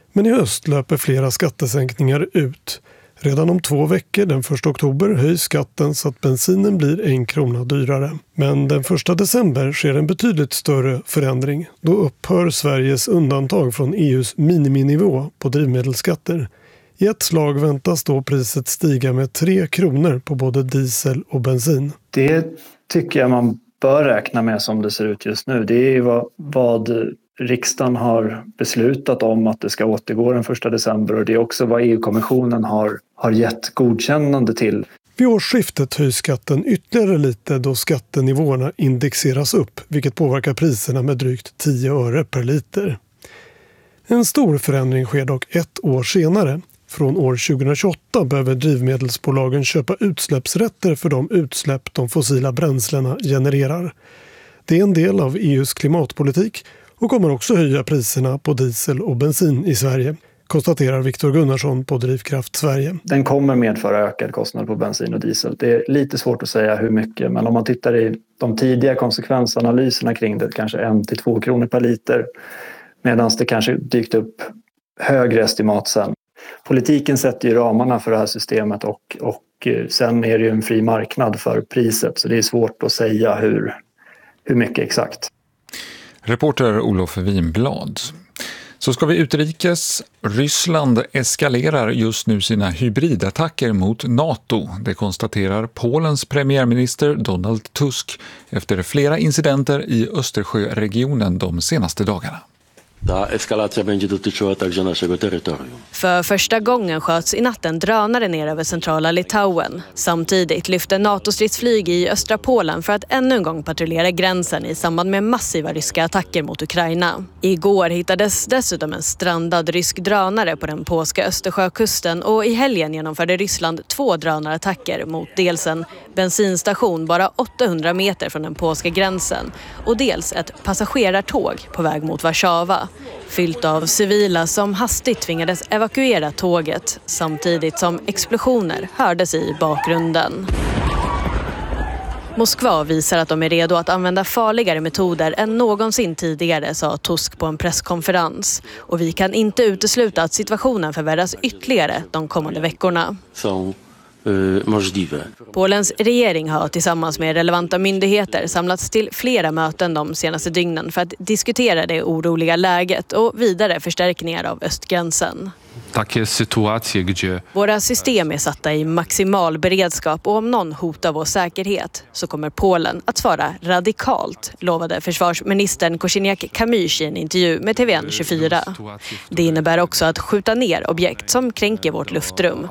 Men i höst löper flera skattesänkningar ut. Redan om 2 veckor, den 1 oktober, höjs skatten så att bensinen blir 1 krona dyrare. Men den 1 december sker en betydligt större förändring. Då upphör Sveriges undantag från EUs miniminivå på drivmedelsskatter. I ett slag väntas då priset stiga med 3 kronor på både diesel och bensin. Det tycker jag man bör räkna med som det ser ut just nu. Det är ju vad riksdagen har beslutat om att det ska återgå den 1 december och det är också vad EU-kommissionen har gett godkännande till. Vid årsskiftet höjs skatten ytterligare lite då skattenivåerna indexeras upp, vilket påverkar priserna med drygt 10 öre per liter. En stor förändring sker dock 1 år senare. Från år 2028 behöver drivmedelsbolagen köpa utsläppsrätter för de utsläpp de fossila bränslena genererar. Det är en del av EUs klimatpolitik och kommer också höja priserna på diesel och bensin i Sverige, konstaterar Viktor Gunnarsson på Drivkraft Sverige. Den kommer medföra ökad kostnad på bensin och diesel. Det är lite svårt att säga hur mycket, men om man tittar i de tidiga konsekvensanalyserna kring det, kanske 1-2 kronor per liter, medan det kanske dykt upp högre estimat sen. Politiken sätter ju ramarna för det här systemet och sen är det ju en fri marknad för priset, så det är svårt att säga hur mycket exakt. Reporter Olof Winblad. Så ska vi utrikes. Ryssland eskalerar just nu sina hybridattacker mot NATO. Det konstaterar Polens premiärminister Donald Tusk efter flera incidenter i Östersjöregionen de senaste dagarna. För första gången sköts i natten drönare ner över centrala Litauen. Samtidigt lyfte NATO-stridsflyg i östra Polen för att ännu en gång patrullera gränsen i samband med massiva ryska attacker mot Ukraina. Igår hittades dessutom en strandad rysk drönare på den polska Östersjökusten och i helgen genomförde Ryssland 2 drönarattacker mot dels en bensinstation bara 800 meter från den polska gränsen och dels ett passagerartåg på väg mot Warszawa. Fyllt av civila som hastigt tvingades evakuera tåget samtidigt som explosioner hördes i bakgrunden. Moskva visar att de är redo att använda farligare metoder än någonsin tidigare, sa Tusk på en presskonferens. Och vi kan inte utesluta att situationen förvärras ytterligare de kommande veckorna. Polens regering har tillsammans med relevanta myndigheter samlats till flera möten de senaste dygnen för att diskutera det oroliga läget och vidare förstärkningar av östgränsen. Våra system är satta i maximal beredskap och om någon hotar vår säkerhet så kommer Polen att svara radikalt, lovade försvarsministern Kosiniak-Kamysz i en intervju med TVN24. Det innebär också att skjuta ner objekt som kränker vårt luftrum.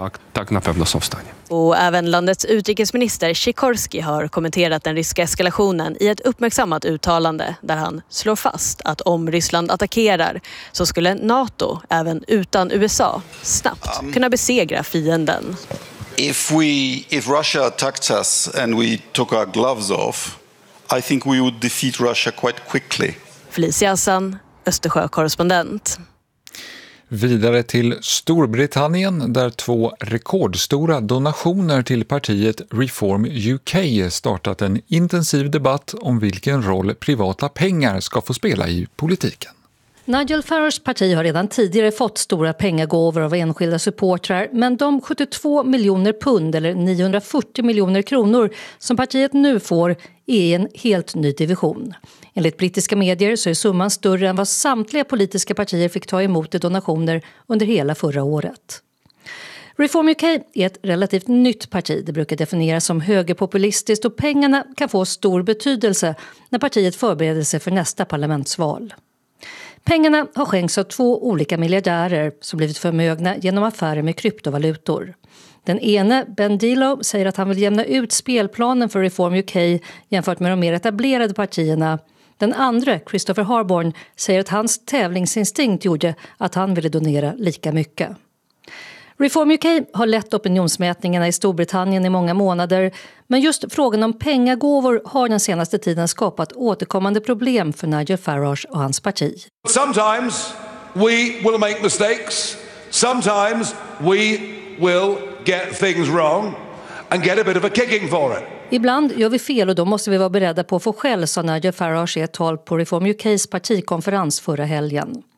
Och även landets utrikesminister Sikorski har kommenterat den ryska eskalationen i ett uppmärksammat uttalande där han slår fast att om Ryssland attackerar så skulle NATO, även utan USA, snabbt kunna besegra fienden. If Russia attacked us and we took our gloves off, I think we would defeat Russia quite quickly. Felicia Hassan, Östersjö-korrespondent. Vidare till Storbritannien där 2 rekordstora donationer till partiet Reform UK startat en intensiv debatt om vilken roll privata pengar ska få spela i politiken. Nigel Farages parti har redan tidigare fått stora pengagåvor av enskilda supportrar, men de 72 miljoner pund eller 940 miljoner kronor som partiet nu får är en helt ny division. Enligt brittiska medier så är summan större än vad samtliga politiska partier fick ta emot i donationer under hela förra året. Reform UK är ett relativt nytt parti. Det brukar definieras som högerpopulistiskt och pengarna kan få stor betydelse när partiet förbereder sig för nästa parlamentsval. Pengarna har skänkts av 2 olika miljardärer som blivit förmögna genom affärer med kryptovalutor. Den ene, Ben Dilo, säger att han vill jämna ut spelplanen för Reform UK jämfört med de mer etablerade partierna. Den andra, Christopher Harborn, säger att hans tävlingsinstinkt gjorde att han ville donera lika mycket. Reform UK har lett opinionsmätningarna i Storbritannien i många månader, men just frågan om pengagåvor har den senaste tiden skapat återkommande problem för Nigel Farage och hans parti. Sometimes we will make mistakes. Sometimes we will get things wrong and get a bit of a kicking for it. Ibland gör vi fel och då måste vi vara beredda på att få skäll, sa Nigel Farage i ett tal på Reform UKs partikonferens förra helgen.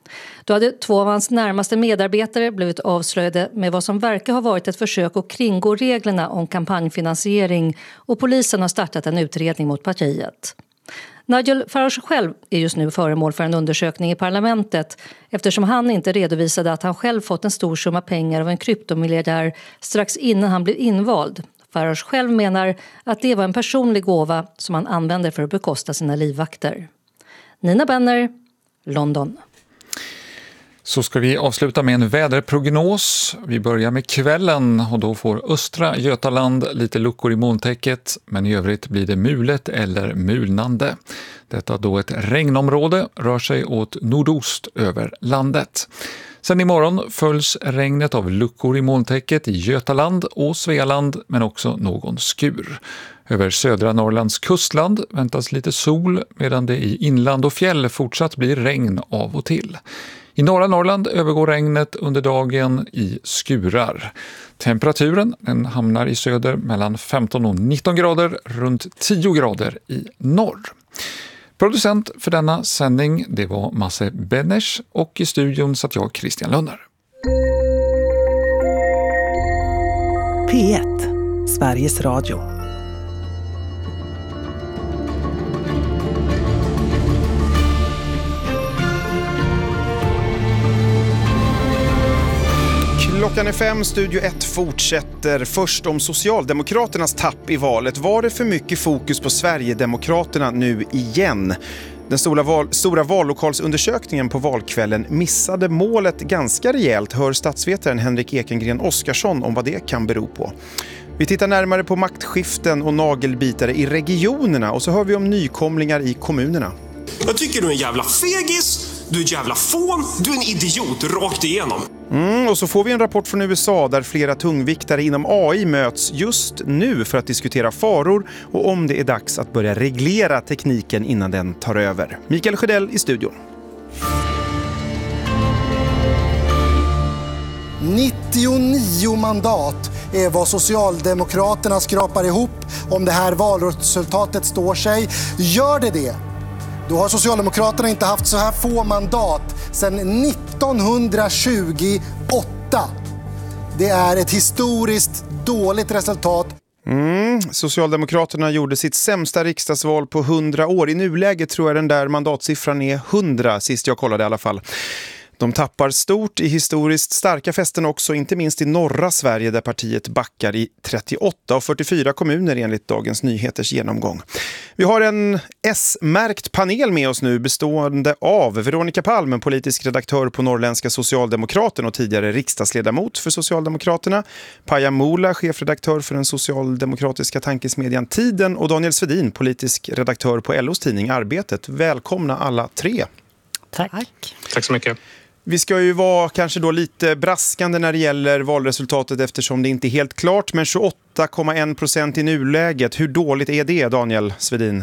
Då hade 2 av hans närmaste medarbetare blivit avslöjade med vad som verkar ha varit ett försök att kringgå reglerna om kampanjfinansiering, och polisen har startat en utredning mot partiet. Nigel Farage själv är just nu föremål för en undersökning i parlamentet eftersom han inte redovisade att han själv fått en stor summa pengar av en kryptomiljardär strax innan han blev invald. Farage själv menar att det var en personlig gåva som han använde för att bekosta sina livvakter. Nina Benner, London. Så ska vi avsluta med en väderprognos. Vi börjar med kvällen och då får östra Götaland lite luckor i molntäcket, men i övrigt blir det mulet eller mulnande. Detta då ett regnområde rör sig åt nordost över landet. Sen imorgon följs regnet av luckor i molntäcket i Götaland och Svealand, men också någon skur. Över södra Norrlands kustland väntas lite sol, medan det i inland och fjäll fortsatt blir regn av och till. I norra Norrland övergår regnet under dagen i skurar. Temperaturen den hamnar i söder mellan 15 och 19 grader, runt 10 grader i norr. Producent för denna sändning det var Masse Benesch och i studion satt jag, Christian Lundner. P1, Sveriges Radio. Klockan är 5, Studio 1 fortsätter. Först om Socialdemokraternas tapp i valet. Var det för mycket fokus på Sverigedemokraterna nu igen? Den stora vallokalsundersökningen på valkvällen missade målet ganska rejält, hör statsvetaren Henrik Ekengren Oskarsson om vad det kan bero på. Vi tittar närmare på maktskiften och nagelbitare i regionerna och så hör vi om nykomlingar i kommunerna. Jag tycker du är en jävla fegis, du är en jävla fån, du är en idiot rakt igenom. Och så får vi en rapport från USA där flera tungviktare inom AI möts just nu för att diskutera faror och om det är dags att börja reglera tekniken innan den tar över. Mikael Sjödell i studion. 99 mandat är vad Socialdemokraterna skrapar ihop om det här valresultatet står sig. Gör det? Då har Socialdemokraterna inte haft så här få mandat sedan 1928. Det är ett historiskt dåligt resultat. Socialdemokraterna gjorde sitt sämsta riksdagsval på 100 år. I nuläget tror jag den där mandatsiffran är 100, sist jag kollade i alla fall. De tappar stort i historiskt starka fästen också, inte minst i norra Sverige där partiet backar i 38 av 44 kommuner enligt Dagens Nyheters genomgång. Vi har en S-märkt panel med oss nu bestående av Veronica Palm, politisk redaktör på Norrländska Socialdemokraten och tidigare riksdagsledamot för Socialdemokraterna, Paja Mola, chefredaktör för den socialdemokratiska tankesmedjan Tiden och Daniel Svedin, politisk redaktör på LOs tidning Arbetet. Välkomna alla tre. Tack. Tack så mycket. Vi ska ju vara kanske då lite braskande när det gäller valresultatet eftersom det inte är helt klart, men 28,1% i nuläget. Hur dåligt är det, Daniel Svedin?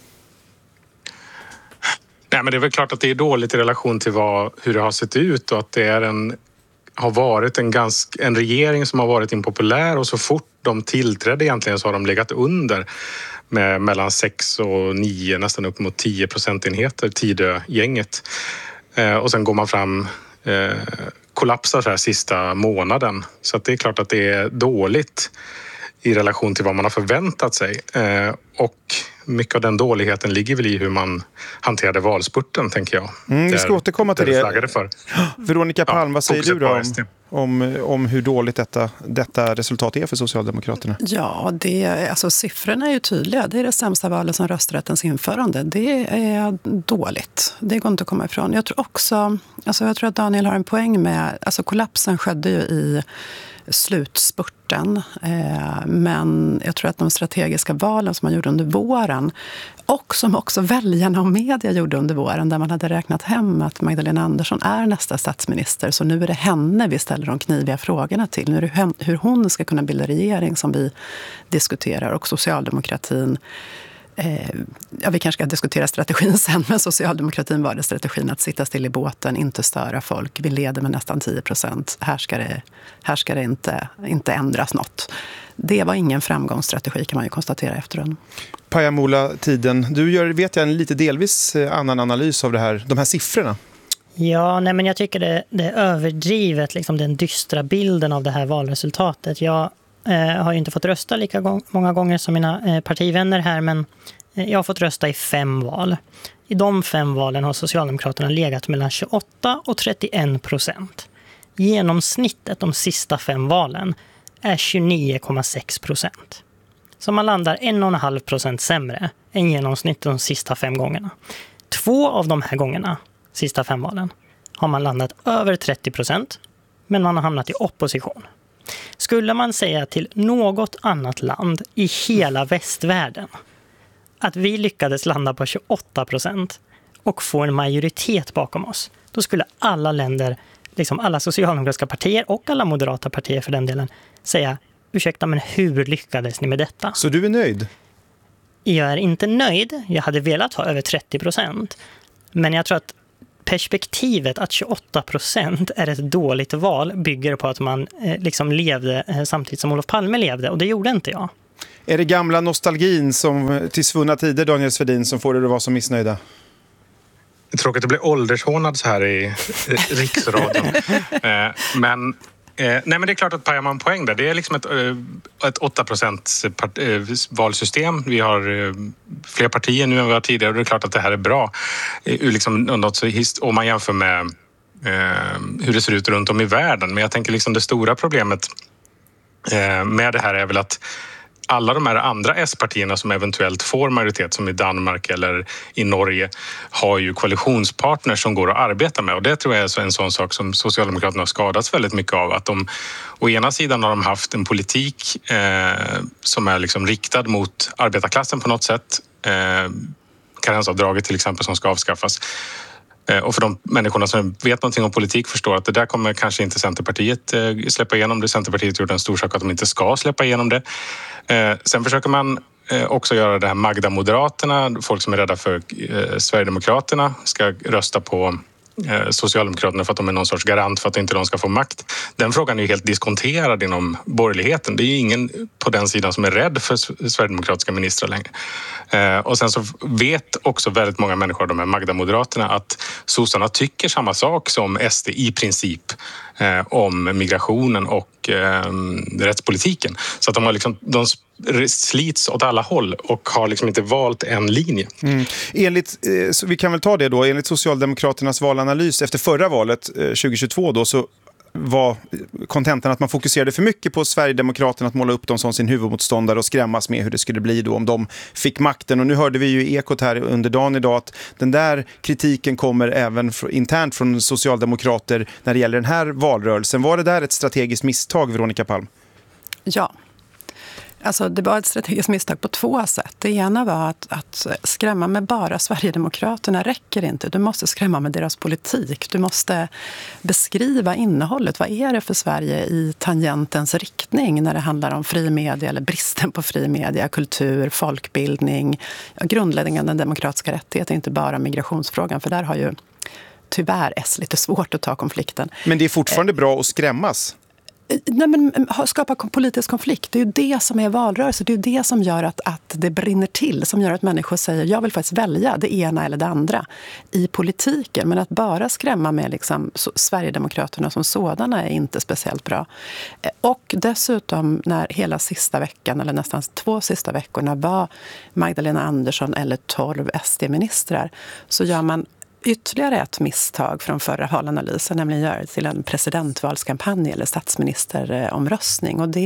Nej, men det är väl klart att det är dåligt i relation till hur det har sett ut och att det är har varit en regering som har varit impopulär och så fort de tillträdde egentligen så har de legat under med mellan 6 och 9, nästan upp mot 10 procentenheter, Tidö-gänget. Och sen går man fram, kollapsar så här sista månaden. Så att det är klart att det är dåligt i relation till vad man har förväntat sig. Och mycket av den dåligheten ligger väl i hur man hanterade valspurten, tänker jag. Vi ska återkomma till det. För. Veronica Palm, vad säger du då om hur dåligt detta resultat är för Socialdemokraterna? Ja, siffrorna är ju tydliga. Det är det sämsta valet som rösträttens införande. Det är dåligt. Det går inte att komma ifrån. Jag tror också, jag tror att Daniel har en poäng med, kollapsen skedde ju i slutspurten. Men jag tror att de strategiska valen som man gjorde under våren och som också väljarna och media gjorde under våren där man hade räknat hem att Magdalena Andersson är nästa statsminister, så nu är det henne vi ställer de kniviga frågorna till. Nu är det hur hon ska kunna bilda regering som vi diskuterar, och socialdemokratin vi kanske ska diskutera strategin sen, men socialdemokratin var det strategin att sitta still i båten, inte störa folk. Vi leder med nästan 10%. Här ska det inte ändras något. Det var ingen framgångsstrategi, kan man ju konstatera efteråt. Paja Mola, Tiden. Du gör, vet jag, en lite delvis annan analys av de här siffrorna. Ja, nej, men jag tycker det är överdrivet, liksom den dystra bilden av det här valresultatet. Jag har ju inte fått rösta lika många gånger som mina partivänner här, men jag har fått rösta i 5 val. I de 5 valen har Socialdemokraterna legat mellan 28 och 31%. Genomsnittet de sista 5 valen är 29,6%. Så man landar 1,5% sämre än genomsnittet de sista 5 gångerna. 2 av de här gångerna, sista 5 valen, har man landat över 30%, men man har hamnat i opposition. Skulle man säga till något annat land i hela västvärlden att vi lyckades landa på 28% och få en majoritet bakom oss, då skulle alla länder, liksom alla socialdemokratiska partier och alla moderata partier för den delen, säga: ursäkta, men hur lyckades ni med detta? Så du är nöjd? Jag är inte nöjd. Jag hade velat ha över 30%. Men jag tror att perspektivet att 28% är ett dåligt val bygger på att man liksom levde samtidigt som Olof Palme levde. Och det gjorde inte jag. Är det gamla nostalgin som till svunna tider, Daniel Svedin, som får dig att vara så missnöjda? Det är tråkigt att bli åldershånad så här i riksradion. Nej, men det är klart att pajar man poäng där. Det är liksom ett 8% valsystem. Vi har fler partier nu än vi har tidigare, och det är klart att det här är bra. Liksom, om man jämför med hur det ser ut runt om i världen. Men jag tänker liksom det stora problemet med det här är väl att alla de här andra S-partierna som eventuellt får majoritet, som i Danmark eller i Norge, har ju koalitionspartners som går att arbeta med. Och det tror jag är en sån sak som Socialdemokraterna har skadats väldigt mycket av. Att de, å ena sidan har de haft en politik som är liksom riktad mot arbetarklassen på något sätt. Karensavdraget till exempel som ska avskaffas. Och för de människorna som vet någonting om politik förstår att det där kommer kanske inte Centerpartiet släppa igenom det. Centerpartiet gjorde en stor sak att de inte ska släppa igenom det. Sen försöker man också göra det här Magda-moderaterna. Folk som är rädda för Sverigedemokraterna ska rösta på Socialdemokraterna för att de är någon sorts garant för att inte de ska få makt. Den frågan är ju helt diskonterad inom borgerligheten. Det är ju ingen på den sidan som är rädd för sverigedemokratiska ministrar längre. Och sen så vet också väldigt många människor, de här Magda-moderaterna, att sossarna tycker samma sak som SD i princip om migrationen och rättspolitiken. Så att de slits åt alla håll och har liksom inte valt en linje. Vi kan väl ta det då. Enligt Socialdemokraternas valanalys efter förra valet 2022 då, så var kontentan att man fokuserade för mycket på Sverigedemokraterna, att måla upp dem som sin huvudmotståndare och skrämmas med hur det skulle bli då om de fick makten. Och nu hörde vi ju i Ekot här under dagen idag att den där kritiken kommer även internt från socialdemokrater när det gäller den här valrörelsen. Var det där ett strategiskt misstag, Veronica Palm? Ja. Alltså det var ett strategiskt misstag på 2 sätt. Det ena var att skrämma med bara Sverigedemokraterna räcker inte. Du måste skrämma med deras politik. Du måste beskriva innehållet. Vad är det för Sverige i tangentens riktning när det handlar om fri media eller bristen på fri media, kultur, folkbildning, grundläggande demokratiska rättigheter, inte bara migrationsfrågan. För där har ju tyvärr lite svårt att ta konflikten. Men det är fortfarande bra att skrämmas. Nej, men skapa politisk konflikt, det är ju det som är valrörelse. Det är ju det som gör att det brinner till, som gör att människor säger jag vill faktiskt välja det ena eller det andra i politiken. Men att bara skrämma med liksom Sverigedemokraterna som sådana är inte speciellt bra. Och dessutom när hela sista veckan eller nästan 2 sista veckorna var Magdalena Andersson eller 12 SD-ministrar, så gör man ytterligare ett misstag från förra valanalysen, nämligen göra det till en presidentvalskampanj eller statsministeromröstning. Och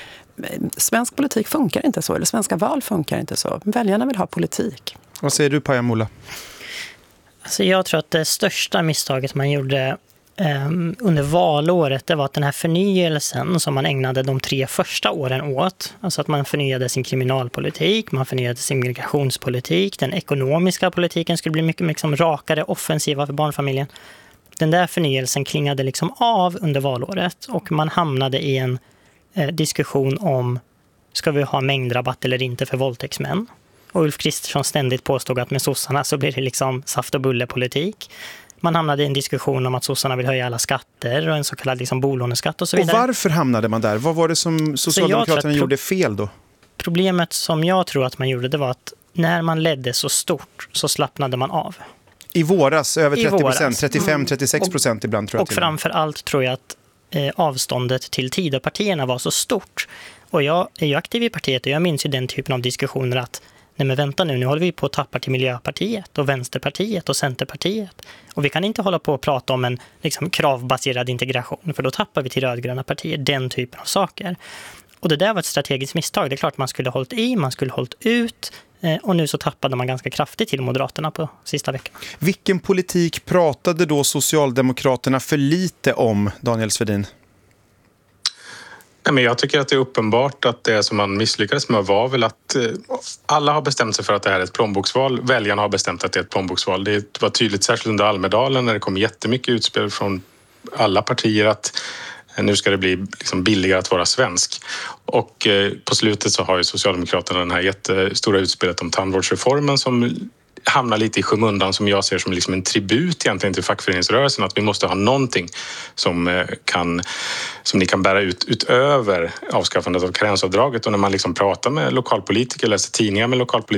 svensk politik funkar inte så, eller svenska val funkar inte så. Väljarna vill ha politik. Vad säger du, Paja Molla? Alltså jag tror att det största misstaget man gjorde under valåret, det var att den här förnyelsen som man ägnade de 3 första åren åt, alltså att man förnyade sin kriminalpolitik, man förnyade sin migrationspolitik, den ekonomiska politiken skulle bli mycket liksom rakare, offensiva för barnfamiljen. Den där förnyelsen klingade liksom av under valåret och man hamnade i en diskussion om ska vi ha mängdrabatt eller inte för våldtäktsmän. Och Ulf Kristersson ständigt påstod att med sossarna så blir det liksom saft- och bullepolitik. Man hamnade i en diskussion om att sossarna vill höja alla skatter och en så kallad liksom bolåneskatt och så vidare. Och varför hamnade man där? Vad var det som Socialdemokraterna gjorde fel då? Problemet som jag tror att man gjorde, det var att när man ledde så stort så slappnade man av. I våras över 30%, 35-36% ibland tror jag. Och framförallt tror jag att avståndet till Tidöpartierna var så stort. Och jag är ju aktiv i partiet och jag minns ju den typen av diskussioner att nej men vänta nu håller vi på att tappa till Miljöpartiet och Vänsterpartiet och Centerpartiet. Och vi kan inte hålla på att prata om en liksom, kravbaserad integration för då tappar vi till rödgröna partier, den typen av saker. Och det där var ett strategiskt misstag. Det är klart man skulle hållit i, man skulle hållit ut och nu så tappade man ganska kraftigt till Moderaterna på sista veckan. Vilken politik pratade då Socialdemokraterna för lite om, Daniel Svedin? Men jag tycker att det är uppenbart att det som man misslyckades med var väl att alla har bestämt sig för att det här är ett plånboksval. Väljarna har bestämt att det är ett plånboksval. Det var tydligt, särskilt under Almedalen när det kom jättemycket utspel från alla partier att nu ska det bli liksom billigare att vara svensk. Och på slutet så har ju Socialdemokraterna den här jättestora utspelet om tandvårdsreformen som hamnar lite i skymundan som jag ser som liksom en tribut egentligen till fackföreningsrörelsen att vi måste ha någonting som ni kan bära ut utöver avskaffandet av karensavdraget och när man liksom pratar med lokalpolitiker, läser tidningar med lokalpolitiker